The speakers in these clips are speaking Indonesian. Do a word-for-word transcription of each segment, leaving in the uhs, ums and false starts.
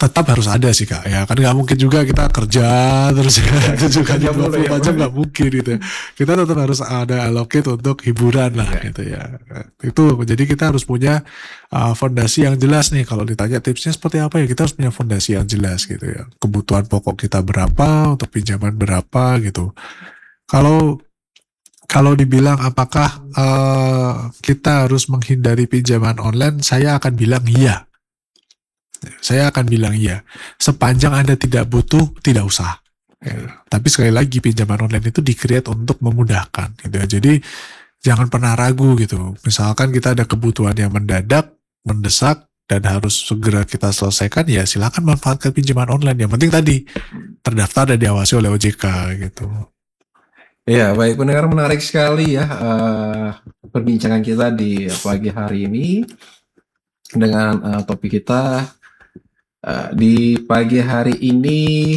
tetap harus ada sih Kak ya, kan nggak mungkin juga kita kerja terus ya, itu juga dua puluh empat jam nggak mungkin gitu ya. Kita tetap harus ada allocate untuk hiburan lah ya. Gitu ya. Itu jadi kita harus punya uh, fondasi yang jelas nih. Kalau ditanya tipsnya seperti apa ya, kita harus punya fondasi yang jelas gitu ya. Kebutuhan pokok kita berapa, untuk pinjaman berapa gitu. Kalau kalau dibilang apakah uh, kita harus menghindari pinjaman online, saya akan bilang iya. Saya akan bilang iya. Sepanjang Anda tidak butuh, tidak usah. Ya. Tapi sekali lagi pinjaman online itu di-create untuk memudahkan gitu ya. Jadi jangan pernah ragu gitu. Misalkan kita ada kebutuhan yang mendadak, mendesak, dan harus segera kita selesaikan, ya silakan manfaatkan pinjaman online. Yang penting tadi terdaftar dan diawasi oleh O J K gitu. Ya, baik pendengar, menarik sekali ya uh, perbincangan kita di pagi hari ini dengan uh, topik kita uh, di pagi hari ini,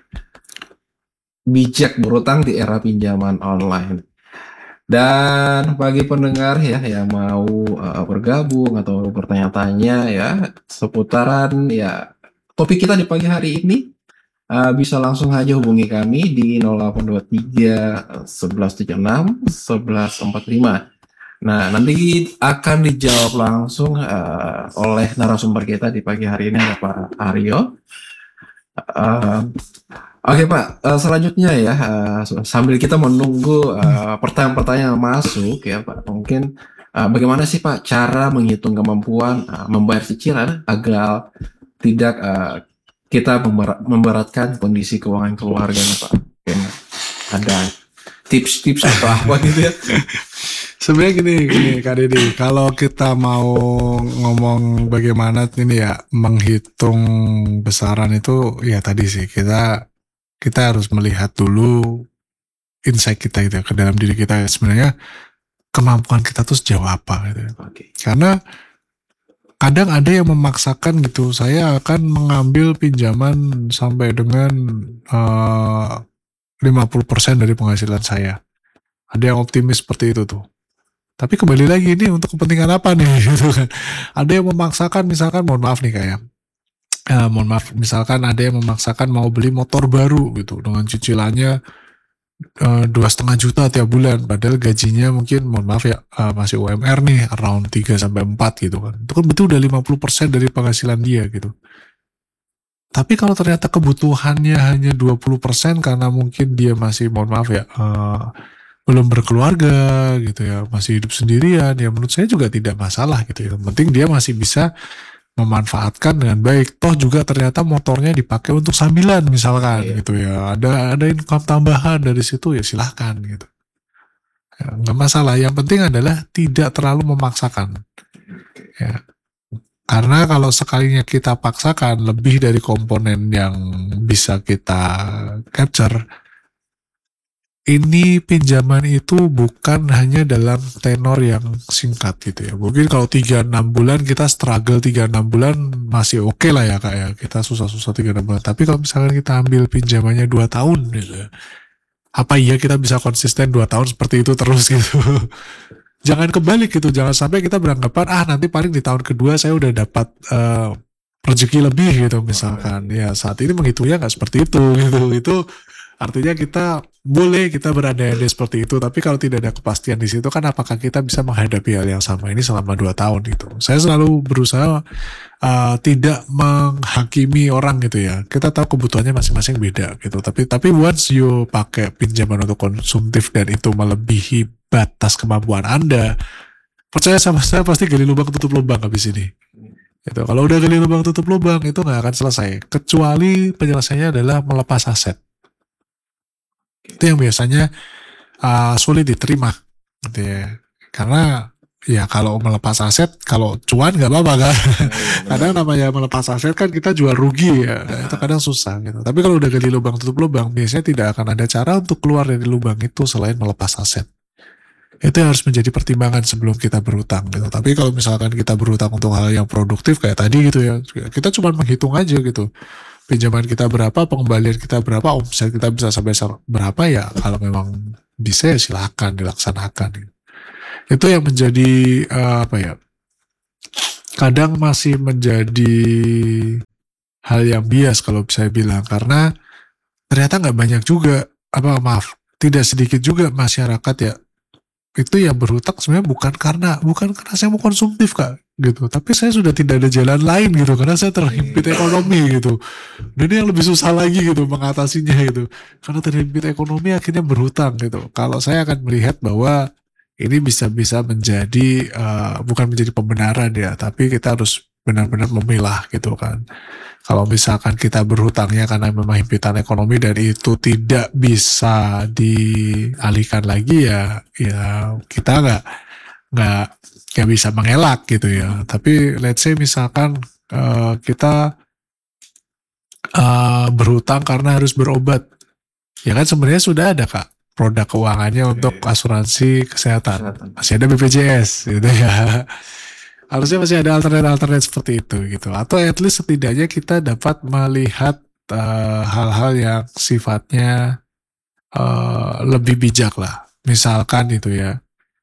bijak berutang di era pinjaman online. Dan bagi pendengar ya yang mau uh, bergabung atau bertanya-tanya ya seputaran ya topik kita di pagi hari ini, Uh, bisa langsung aja hubungi kami di nol delapan dua tiga satu satu tujuh enam satu satu empat lima. Nah, nanti akan dijawab langsung uh, oleh narasumber kita di pagi hari ini, ada Pak Aryo. Uh, Oke okay, Pak, uh, selanjutnya ya uh, sambil kita menunggu uh, pertanyaan-pertanyaan yang masuk ya Pak, mungkin uh, bagaimana sih Pak cara menghitung kemampuan uh, membayar cicilan agar tidak uh, kita memberat, memberatkan kondisi keuangan keluarga nih Pak? Mungkin ada tips-tips atau apa gitu ya? Sebenarnya gini, gini Kak Deddy, kalau kita mau ngomong bagaimana ini ya menghitung besaran itu, ya tadi sih kita kita harus melihat dulu insight kita gitu ya, ke dalam diri kita sebenarnya kemampuan kita tuh sejauh apa gitu ya. Okay. Karena kadang ada yang memaksakan gitu, saya akan mengambil pinjaman sampai dengan uh, lima puluh persen dari penghasilan saya. Ada yang optimis seperti itu tuh. Tapi kembali lagi ini untuk kepentingan apa nih gitu kan. Ada yang memaksakan misalkan, mohon maaf nih kayak, uh, mohon maaf misalkan ada yang memaksakan mau beli motor baru gitu dengan cicilannya dua setengah juta tiap bulan, padahal gajinya mungkin mohon maaf ya uh, masih U M R nih around tiga sampai empat gitu kan. Itu kan betul udah lima puluh persen dari penghasilan dia gitu. Tapi kalau ternyata kebutuhannya hanya dua puluh persen karena mungkin dia masih mohon maaf ya uh, belum berkeluarga gitu ya, masih hidup sendirian, ya menurut saya juga tidak masalah gitu ya. Yang penting dia masih bisa memanfaatkan dengan baik. Toh juga ternyata motornya dipakai untuk sambilan misalkan yeah. gitu ya. Ada ada income tambahan dari situ, ya silahkan gitu. Ya, nggak masalah. Yang penting adalah tidak terlalu memaksakan. Ya. Karena kalau sekalinya kita paksakan lebih dari komponen yang bisa kita capture, ini pinjaman itu bukan hanya dalam tenor yang singkat gitu ya. Mungkin kalau tiga enam bulan kita struggle tiga enam bulan masih oke okay lah ya Kak ya. Kita susah-susah tiga enam bulan. Tapi kalau misalkan kita ambil pinjamannya dua tahun gitu ya. Apa iya kita bisa konsisten dua tahun seperti itu terus gitu. Jangan kebalik gitu. Jangan sampai kita beranggapan ah nanti paling di tahun kedua saya udah dapat uh, rezeki lebih gitu misalkan. Ya saat ini menghitungnya nggak seperti itu gitu. Itu artinya kita boleh kita berandai-andai seperti itu, tapi kalau tidak ada kepastian di situ kan apakah kita bisa menghadapi hal yang sama ini selama dua tahun gitu. Saya selalu berusaha uh, tidak menghakimi orang gitu ya. Kita tahu kebutuhannya masing-masing beda gitu. Tapi tapi once you pakai pinjaman untuk konsumtif dan itu melebihi batas kemampuan Anda, percaya sama saya pasti gali lubang tutup lubang habis ini. Gitu. Kalau udah gali lubang tutup lubang itu nggak akan selesai. Kecuali penyelesaiannya adalah melepas aset. Itu yang biasanya uh, sulit diterima gitu ya. Karena ya kalau melepas aset, kalau cuan nggak apa-apa kan. Kadang namanya melepas aset kan kita jual rugi ya, itu kadang susah gitu. Tapi kalau udah gali lubang tutup lubang, biasanya tidak akan ada cara untuk keluar dari lubang itu selain melepas aset. Itu yang harus menjadi pertimbangan sebelum kita berutang gitu. Tapi kalau misalkan kita berutang untuk hal yang produktif kayak tadi gitu ya, kita cuma menghitung aja gitu. Pinjaman kita berapa, pengembalian kita berapa, omset kita bisa sampai berapa, ya kalau memang bisa ya silakan dilaksanakan. Itu yang menjadi uh, apa ya? Kadang masih menjadi hal yang bias kalau saya bilang, karena ternyata nggak banyak juga, apa maaf, tidak sedikit juga masyarakat ya itu yang berhutang sebenarnya bukan karena bukan karena saya mau konsumtif kak gitu, tapi saya sudah tidak ada jalan lain gitu karena saya terhimpit ekonomi gitu. Dan yang lebih susah lagi gitu mengatasinya gitu, karena terhimpit ekonomi akhirnya berhutang gitu. Kalau saya akan melihat bahwa ini bisa-bisa menjadi uh, bukan menjadi pembenaran ya, tapi kita harus benar-benar memilah gitu kan. Kalau misalkan kita berhutangnya karena memang himpitan ekonomi dan itu tidak bisa dialihkan lagi ya, ya kita nggak nggak nggak bisa mengelak gitu ya. Tapi let's say misalkan uh, kita uh, berhutang karena harus berobat, ya kan sebenarnya sudah ada kak produk keuangannya Oke. untuk asuransi kesehatan, Kesehatan. masih ada B P J S gitu ya. Harusnya masih ada alternate-alternate seperti itu gitu, atau at least setidaknya kita dapat melihat uh, hal-hal yang sifatnya uh, lebih bijak lah. Misalkan itu ya,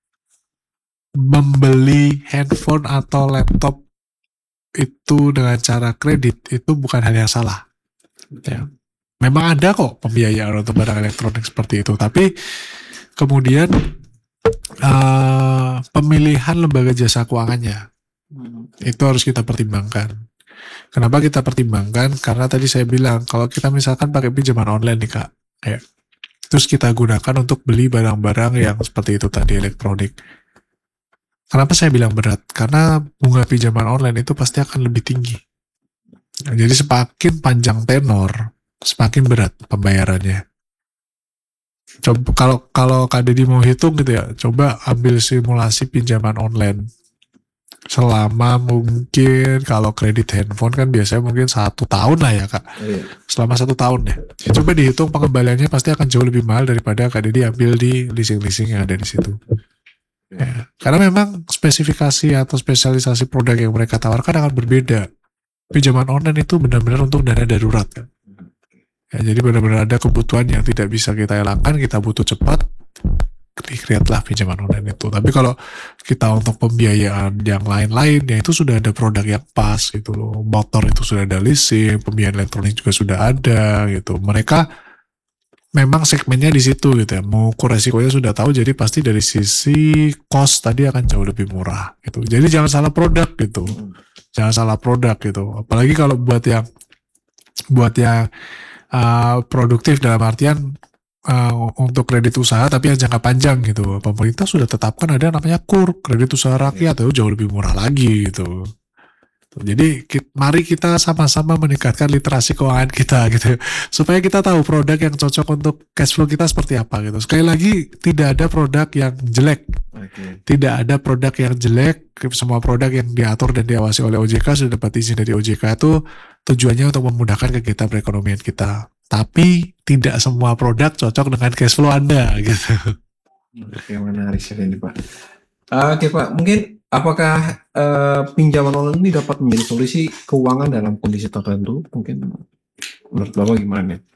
membeli handphone atau laptop itu dengan cara kredit itu bukan hal yang salah ya. Memang ada kok pembiayaan untuk barang elektronik seperti itu, tapi kemudian uh, pemilihan lembaga jasa keuangannya itu harus kita pertimbangkan. Kenapa kita pertimbangkan? Karena tadi saya bilang kalau kita misalkan pakai pinjaman online nih kak, ya, terus kita gunakan untuk beli barang-barang yang seperti itu tadi elektronik. Kenapa saya bilang berat? Karena bunga pinjaman online itu pasti akan lebih tinggi. Nah, jadi semakin panjang tenor, semakin berat pembayarannya. Coba kalau kalau Kak Deddy mau hitung gitu ya, coba ambil simulasi pinjaman online selama mungkin kalau kredit handphone kan biasanya mungkin satu tahun lah ya kak. Iya. Selama satu tahun ya. Ya coba dihitung pengembaliannya pasti akan jauh lebih mahal daripada Kak Deddy ambil di leasing-leasing yang ada di situ. Ya. Karena memang spesifikasi atau spesialisasi produk yang mereka tawarkan akan berbeda. Pinjaman online itu benar-benar untuk dana darurat kan. Ya, jadi benar-benar ada kebutuhan yang tidak bisa kita elakkan, kita butuh cepat, create-lah pinjaman online itu. Tapi kalau kita untuk pembiayaan yang lain-lain, ya itu sudah ada produk yang pas gitu loh. Motor itu sudah ada leasing, pembiayaan elektronik juga sudah ada gitu. Mereka memang segmennya di situ gitu ya. Mengukur resikonya sudah tahu, jadi pasti dari sisi cost tadi akan jauh lebih murah gitu. Jadi jangan salah produk gitu. Jangan salah produk gitu. Apalagi kalau buat yang buat yang uh, produktif dalam artian Uh, untuk kredit usaha tapi yang jangka panjang gitu. Pemerintah sudah tetapkan ada namanya K U R, kredit usaha rakyat, itu jauh lebih murah lagi gitu. Jadi kita, mari kita sama-sama meningkatkan literasi keuangan kita gitu, supaya kita tahu produk yang cocok untuk cash flow kita seperti apa gitu. Sekali lagi, tidak ada produk yang jelek, Okay. tidak ada produk yang jelek. Semua produk yang diatur dan diawasi oleh O J K sudah dapat izin dari O J K itu tujuannya untuk memudahkan kegiatan perekonomian kita. Tapi tidak semua produk cocok dengan cash flow Anda gitu. Oke, menarik sekali ini Pak. Oke Pak, mungkin apakah uh, pinjaman online ini dapat menjadi solusi keuangan dalam kondisi tertentu? Mungkin menurut Bapak gimana nih?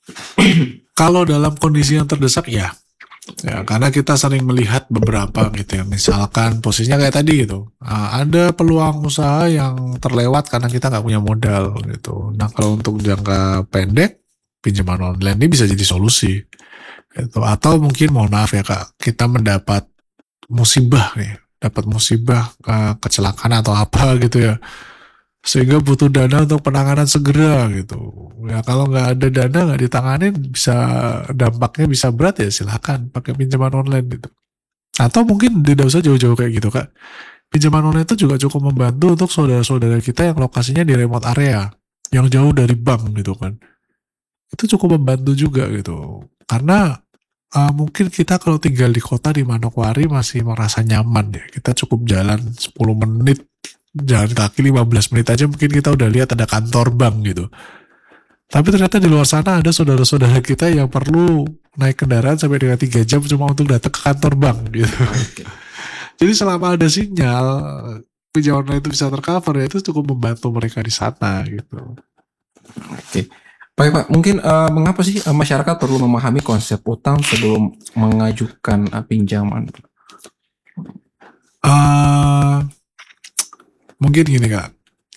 Kalau dalam kondisi yang terdesak ya, ya karena kita sering melihat beberapa gitu ya, misalkan posisinya kayak tadi gitu, nah, ada peluang usaha yang terlewat karena kita nggak punya modal gitu. Nah kalau untuk jangka pendek, pinjaman online ini bisa jadi solusi gitu. Atau mungkin mohon maaf ya kak, kita mendapat musibah nih, dapat musibah uh, kecelakaan atau apa gitu ya, sehingga butuh dana untuk penanganan segera gitu. Ya kalau nggak ada dana, nggak ditanganin, bisa dampaknya bisa berat ya, silakan pakai pinjaman online gitu. Atau mungkin tidak usah jauh-jauh kayak gitu kak, pinjaman online itu juga cukup membantu untuk saudara-saudara kita yang lokasinya di remote area, yang jauh dari bank gitu kan. Itu cukup membantu juga gitu, karena uh, mungkin kita kalau tinggal di kota di Manokwari masih merasa nyaman ya, kita cukup jalan sepuluh menit, jalan kaki lima belas menit aja mungkin kita udah lihat ada kantor bank gitu. Tapi ternyata di luar sana ada saudara-saudara kita yang perlu naik kendaraan sampai dengan tiga jam cuma untuk datang ke kantor bank gitu. Okay. Jadi selama ada sinyal, pinjaman online itu bisa tercover ya, itu cukup membantu mereka di sana gitu. Oke. Okay. Baik Pak, mungkin uh, mengapa sih uh, masyarakat perlu memahami konsep utang sebelum mengajukan uh, pinjaman? Uh, mungkin gini kak,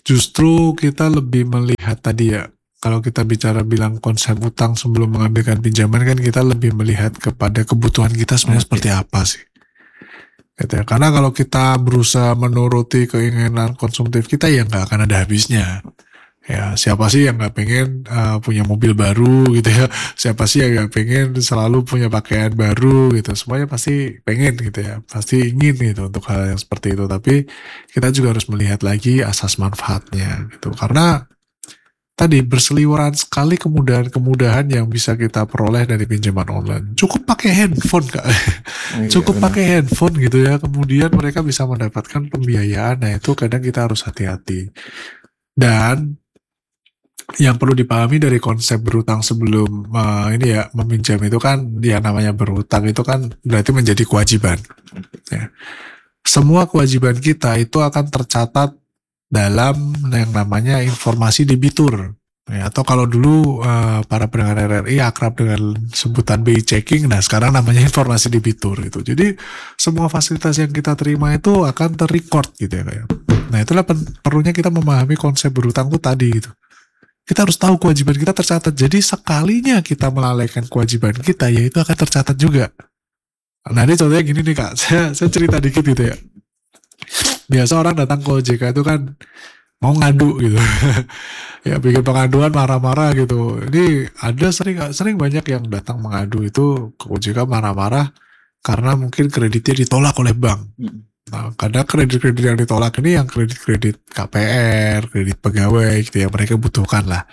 justru kita lebih melihat tadi ya, kalau kita bicara bilang konsep utang sebelum mengambilkan pinjaman kan kita lebih melihat kepada kebutuhan kita sebenarnya Oke. seperti apa sih. Gitu ya. Karena kalau kita berusaha menuruti keinginan konsumtif kita ya nggak akan ada habisnya. Ya siapa sih yang nggak pengen uh, punya mobil baru gitu ya? Siapa sih yang nggak pengen selalu punya pakaian baru gitu? Semuanya pasti pengen gitu ya, pasti ingin gitu untuk hal yang seperti itu. Tapi kita juga harus melihat lagi asas manfaatnya gitu. Karena tadi berseliweran sekali kemudahan-kemudahan yang bisa kita peroleh dari pinjaman online. Cukup pakai handphone kak, Oh, iya cukup benar. pakai handphone gitu ya. Kemudian mereka bisa mendapatkan pembiayaan. Nah itu kadang kita harus hati-hati. Dan yang perlu dipahami dari konsep berutang sebelum uh, ini ya meminjam itu kan ya namanya berutang itu kan berarti menjadi kewajiban. Ya. Semua kewajiban kita itu akan tercatat dalam yang namanya informasi debitur. Ya, atau kalau dulu uh, para pendengar R R I akrab dengan sebutan B I checking, nah sekarang namanya informasi debitur itu. Jadi semua fasilitas yang kita terima itu akan terrecord gitu ya kayak. Nah itulah pen- perlunya kita memahami konsep berutang itu tadi gitu. Kita harus tahu kewajiban kita tercatat. Jadi sekalinya kita melalaikan kewajiban kita, ya itu akan tercatat juga. Nah ini contohnya gini nih kak, saya, saya cerita dikit gitu ya. Biasa orang datang ke O J K itu kan mau ngadu gitu. Ya bikin pengaduan marah-marah gitu. Ini ada sering sering banyak yang datang mengadu itu ke O J K marah-marah karena mungkin kreditnya ditolak oleh bank. Nah, kadang kredit-kredit yang ditolak ini yang kredit-kredit K P R, kredit pegawai gitu yang mereka butuhkan lah.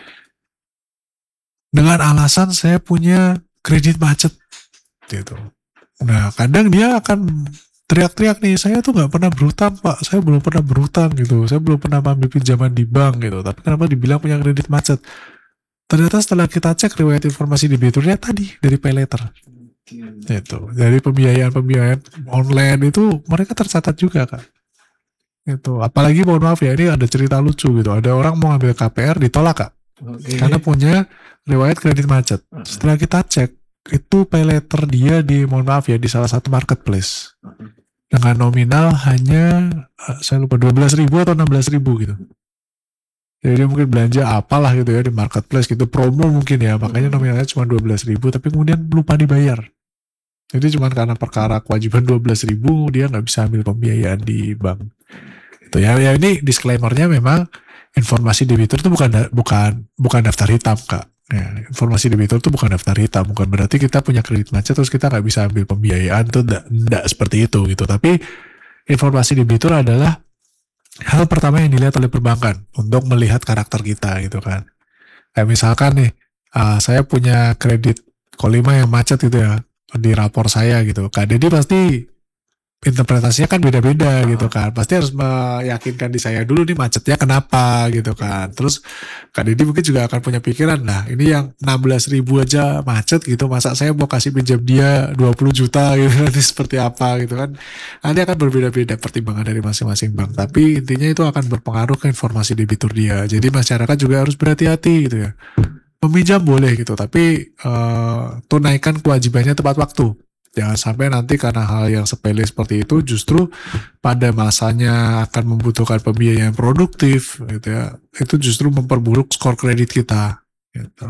Dengan alasan saya punya kredit macet gitu. Nah, kadang dia akan teriak-teriak nih, saya tuh nggak pernah berutang pak, saya belum pernah berutang gitu, saya belum pernah ambil pinjaman di bank gitu, tapi kenapa dibilang punya kredit macet? Ternyata setelah kita cek riwayat informasi debiturnya tadi dari pay letter. Itu dari pembiayaan-pembiayaan online itu mereka tercatat juga kan. Itu apalagi mohon maaf ya ini ada cerita lucu gitu, ada orang mau ambil K P R ditolak kak, Oke. karena punya riwayat kredit macet. Setelah kita cek itu pay letter dia di mohon maaf ya di salah satu marketplace dengan nominal hanya uh, saya lupa dua belas ribu atau enam belas ribu gitu. Jadi dia mungkin belanja apalah gitu ya di marketplace gitu, promo mungkin ya, makanya nominalnya cuma dua belas ribu tapi kemudian lupa dibayar. Jadi cuma karena perkara kewajiban dua belas ribu dia nggak bisa ambil pembiayaan di bank. Itu ya, ya ini disclaimernya memang informasi debitur itu bukan bukan bukan daftar hitam kak. Ya, informasi debitur itu bukan daftar hitam, bukan berarti kita punya kredit macet terus kita nggak bisa ambil pembiayaan, itu tidak seperti itu gitu. Tapi informasi debitur adalah hal pertama yang dilihat oleh perbankan untuk melihat karakter kita gitu kan. Kayak misalkan nih, uh, saya punya kredit Kolima yang macet gitu ya di rapor saya gitu. Kak Deddy pasti interpretasinya kan beda-beda gitu kan. Pasti harus meyakinkan di saya dulu nih macetnya kenapa gitu kan. Terus Kak Deddy mungkin juga akan punya pikiran, nah ini yang enam belas ribu aja macet gitu, masa saya mau kasih pinjam dia dua puluh juta gitu nanti seperti apa gitu kan. Nanti akan berbeda-beda pertimbangan dari masing-masing bank. Tapi intinya itu akan berpengaruh ke informasi debitur dia. Jadi masyarakat juga harus berhati-hati gitu ya. Meminjam boleh gitu, tapi uh, tunaikan kewajibannya tepat waktu. Jangan sampai nanti karena hal yang sepele seperti itu justru pada masanya akan membutuhkan pembiayaan produktif gitu ya. Itu justru memperburuk skor kredit kita gitu.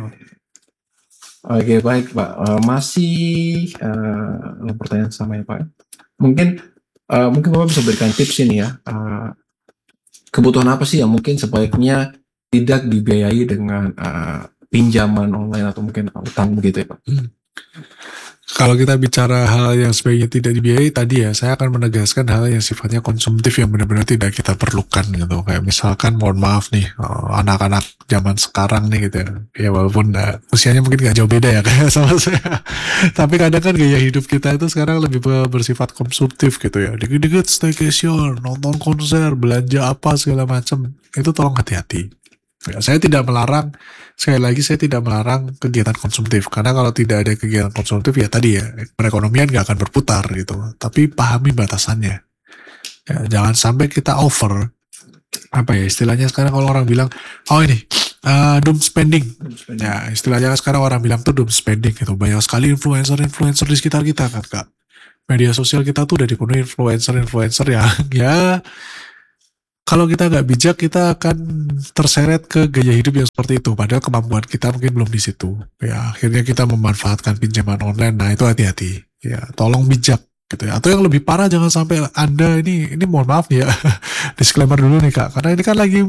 Oke, baik Pak. Uh, masih uh, pertanyaan sama ya Pak. Mungkin uh, mungkin Bapak bisa berikan tips ini ya. Uh, kebutuhan apa sih yang mungkin sebaiknya tidak dibiayai dengan uh, pinjaman online atau mungkin utang begitu ya Pak? Hmm. Kalau kita bicara hal yang sebaiknya tidak dibiayai tadi ya, saya akan menegaskan hal yang sifatnya konsumtif yang benar-benar tidak kita perlukan gitu. Kayak misalkan mohon maaf nih, uh, anak-anak zaman sekarang nih gitu ya. Ya walaupun uh, usianya mungkin gak jauh beda ya kayak sama saya. Tapi kadang kan gaya hidup kita itu sekarang lebih bersifat konsumtif gitu ya. Dikit-dikit staycation, nonton konser, belanja apa segala macam. Itu tolong hati-hati. Ya, saya tidak melarang, sekali lagi saya tidak melarang kegiatan konsumtif, karena kalau tidak ada kegiatan konsumtif ya tadi ya perekonomian gak akan berputar gitu. Tapi pahami batasannya. Ya, jangan sampai kita over, apa ya istilahnya sekarang kalau orang bilang, oh ini uh, doom spending. Ya istilahnya sekarang orang bilang tuh doom spending gitu. Banyak sekali influencer-influencer di sekitar kita kan kak. Media sosial kita tuh udah dipenuhi influencer-influencer yang ya kalau kita nggak bijak, kita akan terseret ke gaya hidup yang seperti itu. Padahal kemampuan kita mungkin belum di situ. Ya, akhirnya kita memanfaatkan pinjaman online. Nah, itu hati-hati. Ya, tolong bijak gitu ya. Atau yang lebih parah, jangan sampai Anda ini, ini mohon maaf ya, disclaimer dulu nih Kak, karena ini kan lagi